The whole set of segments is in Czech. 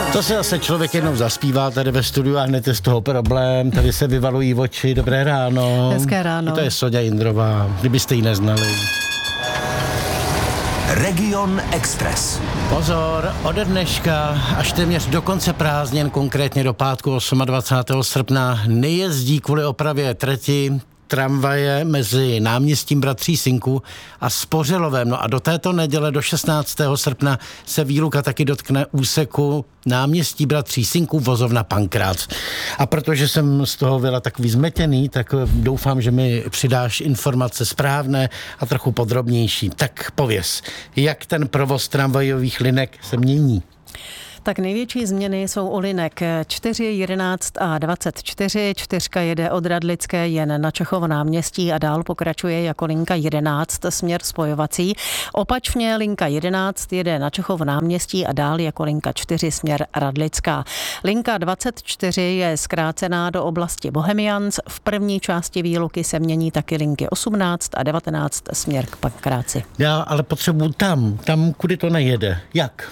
To se zase člověk jednou zaspívá tady ve studiu a hned je z toho problém. Tady se vyvalují oči. Dobré ráno. Hezké ráno. To je Soňa Jindrová, kdybyste ji neznali. Region Express. Pozor, ode dneška až téměř do konce prázdnin, konkrétně do pátku 28. srpna, nejezdí kvůli opravě trati tramvaje mezi náměstím Bratří Synků a Spořilovem. No a do této neděle, do 16. srpna, se výluka taky dotkne úseku náměstí Bratří Synků vozovna Pankrác. A protože jsem z toho byla takový zmetěný, tak doufám, že mi přidáš informace správné a trochu podrobnější. Tak pověz, jak ten provoz tramvajových linek se mění? Tak největší změny jsou u linek 4, 11 a 24. 4 jede od Radlické jen na Čechovo náměstí a dál pokračuje jako linka 11 směr spojovací. Opačně linka 11 jede na Čechovo náměstí a dál jako linka 4 směr Radlická. Linka 24 je zkrácená do oblasti Bohemians. V první části výluky se mění taky linky 18 a 19 směr k Pankráci. Já ale potřebuji tam, kudy to nejede. Jak?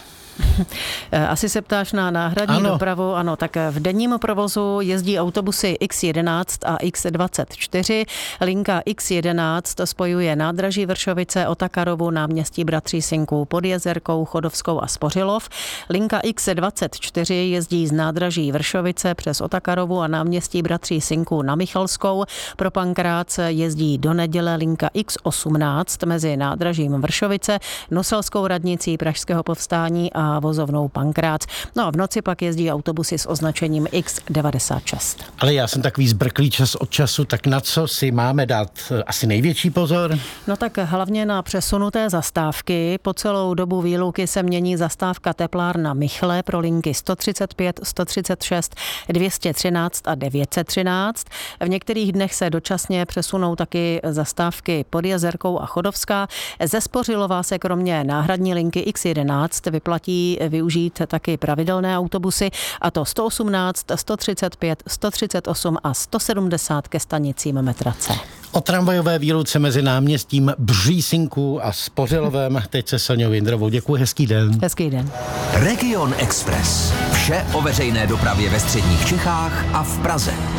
Asi se ptáš na náhradní dopravu. Ano, tak v denním provozu jezdí autobusy X11 a X24. Linka X11 spojuje nádraží Vršovice, Otakarovu, náměstí Bratří Synků, Podjezerkou, Chodovskou a Spořilov. Linka X24 jezdí z nádraží Vršovice přes Otakarovu a náměstí Bratří Synků na Michalskou. Pro Pankrác jezdí do neděle linka X18 mezi nádražím Vršovice, Noselskou radnicí Pražského povstání a vozovnou Pankrác. No a v noci pak jezdí autobusy s označením X96. Ale já jsem takový zbrklý čas od času, tak na co si máme dát asi největší pozor? No tak hlavně na přesunuté zastávky. Po celou dobu výluky se mění zastávka teplárna Michle pro linky 135, 136, 213 a 913. V některých dnech se dočasně přesunou taky zastávky Podjezerkou a Chodovská. Ze Spořilova se kromě náhradní linky X11 vyplatí využít taky pravidelné autobusy, a to 118, 135, 138 a 170 ke stanicím metra C. O tramvajové výluce mezi náměstím Bří Synků a Spořilovem teď se Soňou Jindrovou. Děkuji, hezký den. Hezký den. Region Express. Vše o veřejné dopravě ve středních Čechách a v Praze.